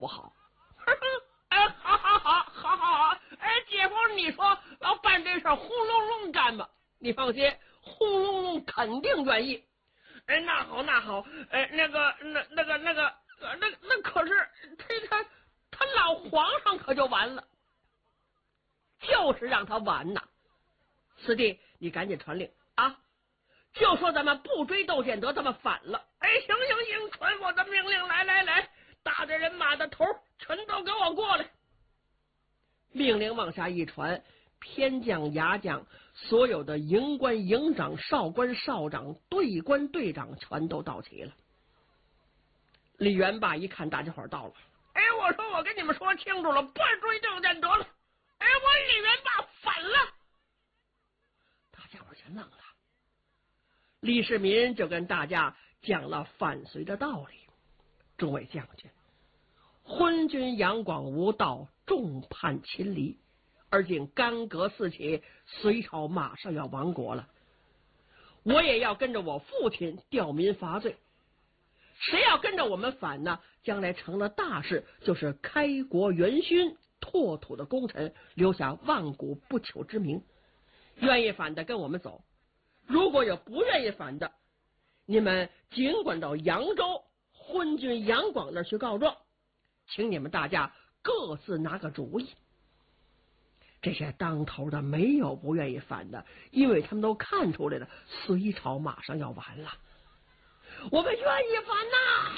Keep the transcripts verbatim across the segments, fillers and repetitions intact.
不好。哎，好好好，好好好，哎，姐夫，你说要办这事儿，轰隆隆干吧？你放心，轰隆隆肯定愿意。哎，那好，那好，哎，那个，那那个，那个，那那可是他他他老皇上可就完了，就是让他完呐。四弟，你赶紧传令啊！就说咱们不追窦建德，咱们反了。哎，行行行，传我的命令，来来来，大队人马的头全都给我过来。命令往下一传，偏将、牙将，所有的营官、营长、少官、少长、队官、队长全都到齐了。李元霸一看大家伙到了，哎，我说我跟你们说清楚了，不追窦建德了。哎，我李元霸反了。大家伙全愣了。李世民就跟大家讲了反隋的道理。诸位将军，昏君杨广无道，众叛亲离，而今干戈四起，隋朝马上要亡国了。我也要跟着我父亲吊民伐罪。谁要跟着我们反呢？将来成了大事，就是开国元勋、拓土的功臣，留下万古不朽之名。愿意反的跟我们走，如果有不愿意反的，你们尽管到扬州昏君杨广那儿去告状，请你们大家各自拿个主意。这些当头的没有不愿意反的，因为他们都看出来了，隋朝马上要完了，我们愿意反呐！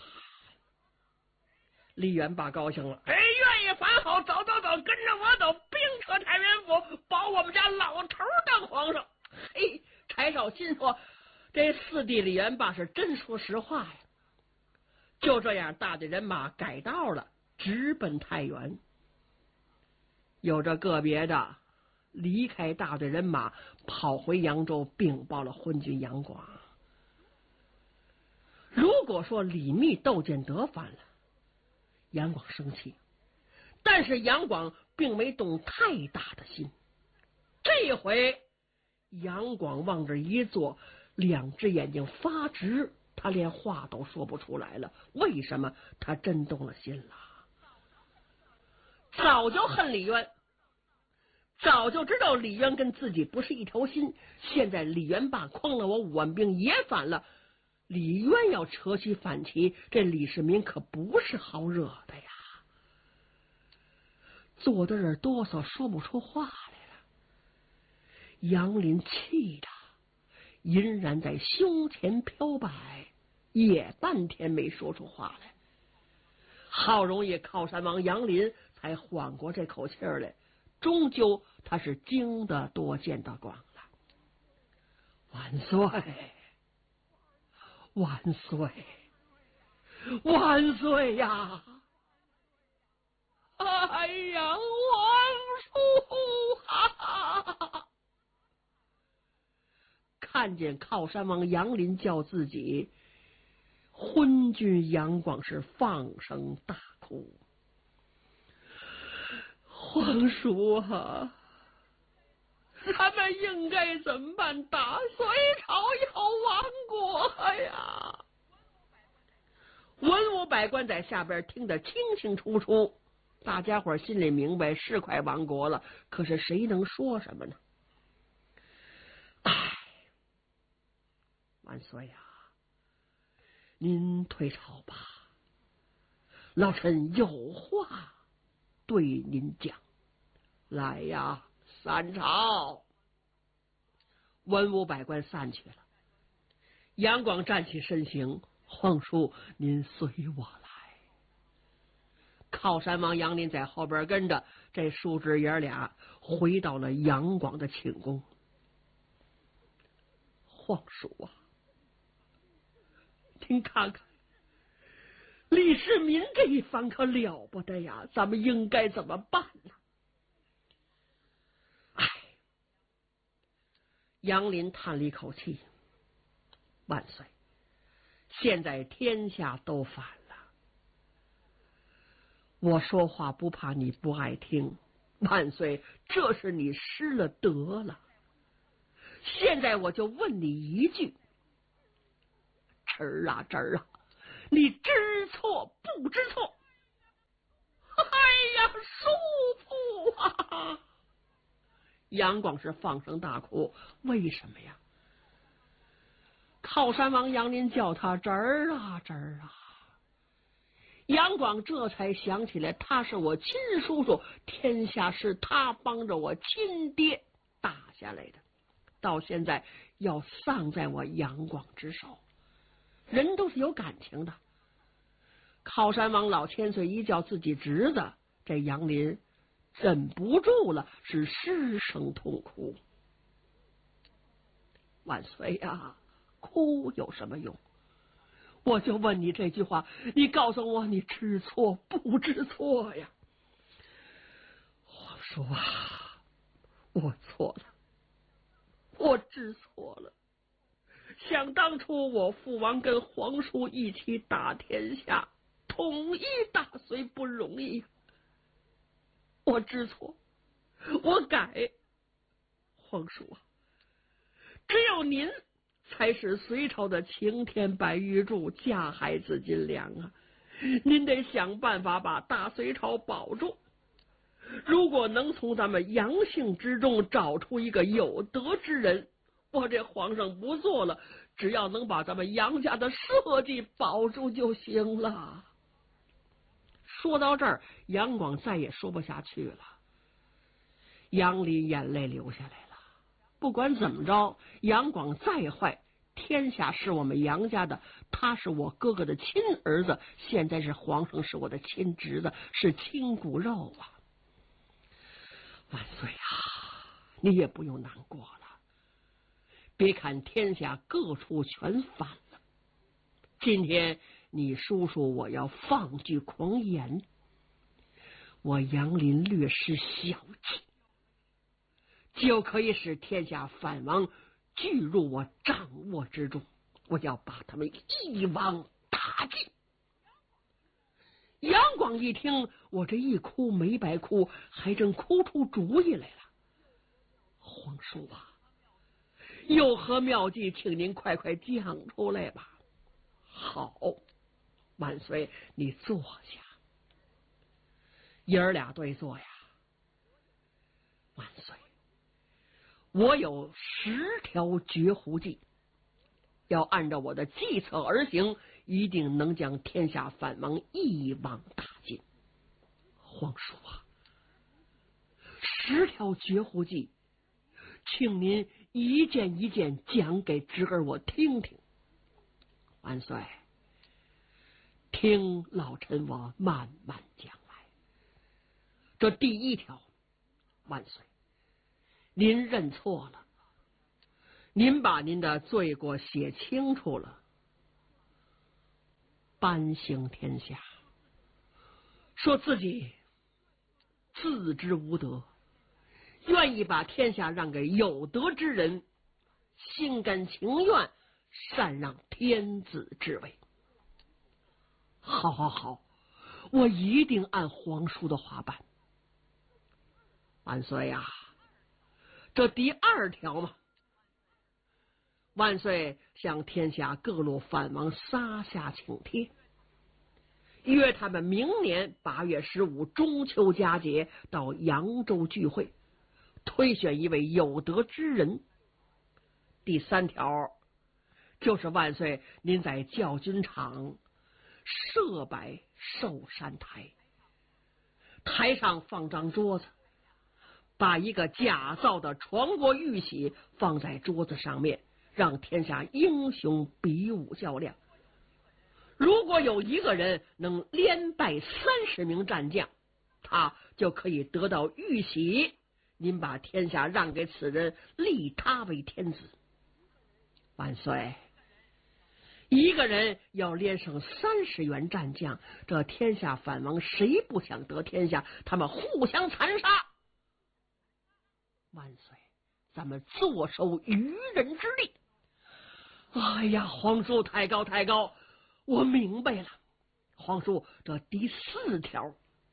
李元霸高兴了，哎，愿意反好，走走走，跟着我走，兵扯太原府，保我们家老头当皇上。嘿，柴绍兴说，这四弟李元霸是真说实话呀。就这样，大队人马改道了，直奔太原。有着个别的离开大队人马，跑回扬州禀报了昏君杨广。如果说李密、窦建德反了，杨广生气，但是杨广并没动太大的心。这回杨广往这一坐，两只眼睛发直，他连话都说不出来了。为什么？他真动了心了。早就恨李渊，早就知道李渊跟自己不是一条心。现在李元霸诓了我五万兵也反了，李渊要扯起反旗，这李世民可不是好惹的呀。坐在这儿哆嗦，说不出话来了。杨林气的隐然在胸前飘摆，也半天没说出话来。好容易靠山王杨林才缓过这口气来，终究他是经得多见得广了。万岁！万岁！万岁呀！哎呀，皇叔啊！看见靠山王杨林叫自己，昏君杨广是放声大哭。皇叔啊，咱们应该怎么办？大隋朝要亡国呀！文武百官在下边听得清清楚楚，大家伙心里明白是快亡国了，可是谁能说什么呢？唉，万岁呀，您退朝吧，老臣有话对您讲。来呀，散朝！文武百官散去了。杨广站起身形，皇叔您随我来。靠山王杨林在后边跟着，这叔侄爷俩回到了杨广的寝宫。皇叔啊，您看看李世民这一番可了不得呀，咱们应该怎么办呢？唉，杨林叹了一口气，万岁，现在天下都反了，我说话不怕你不爱听，万岁，这是你失了德了。现在我就问你一句，侄儿啊侄儿啊，你知错不知错？ 杨广是放声大哭，为什么呀？靠山王杨林叫他侄儿啊侄儿啊！杨广这才想起来，他是我亲叔叔，天下是他帮着我亲爹打下来的，到现在要丧在我杨广之手。人都是有感情的。靠山王老千岁一叫自己侄子，这杨林忍不住了，是失声痛哭。万岁呀，哭有什么用？我就问你这句话，你告诉我，你知错不知错呀？皇叔啊，我错了，我知错了。想当初我父王跟皇叔一起打天下，统一大隋不容易，我知错，我改。皇叔啊，只有您才是隋朝的青天白玉柱，架海紫金梁啊！您得想办法把大隋朝保住。如果能从咱们杨姓之中找出一个有德之人，我这皇上不做了，只要能把咱们杨家的社稷保住就行了。说到这儿，杨广再也说不下去了，杨林眼泪流下来了。不管怎么着，杨广再坏，天下是我们杨家的，他是我哥哥的亲儿子，现在是皇上是我的亲侄子，是亲骨肉啊！万岁啊，你也不用难过了。别看天下各处全反了，今天你叔叔我要放句狂言，我杨林略施小计，就可以使天下反王聚入我掌握之中，我要把他们一网打尽。杨广一听，我这一哭没白哭，还真哭出主意来了。皇叔啊，有何妙计，请您快快讲出来吧。好，万岁，你坐下。爷儿俩对坐呀。万岁，我有十条绝户计，要按照我的计策而行，一定能将天下反王一网打尽。皇叔啊，十条绝户计，请您一件一件讲给侄儿我听听。万岁，听老臣我慢慢讲来。这第一条，万岁，您认错了，您把您的罪过写清楚了，颁行天下，说自己自知无德，愿意把天下让给有德之人，心甘情愿禅让天子之位。好好好，我一定按皇叔的话办。万岁呀、啊，这第二条嘛，万岁向天下各路反王撒下请帖，约他们明年八月十五中秋佳节到扬州聚会，推选一位有德之人。第三条就是万岁您在教军场设摆寿山台，台上放张桌子，把一个假造的传国玉玺放在桌子上面，让天下英雄比武较量。如果有一个人能连败三十名战将，他就可以得到玉玺，您把天下让给此人，立他为天子。万岁，一个人要连胜三十员战将，这天下反王谁不想得天下？他们互相残杀。万岁，咱们坐收渔人之利。哎呀，皇叔太高太高，我明白了。皇叔，这第四条，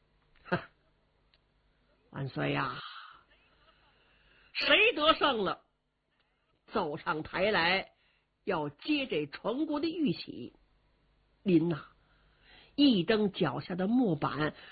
万岁呀，谁得胜了，走上台来，要接这传国的玉玺。您呐、啊，一蹬脚下的木板，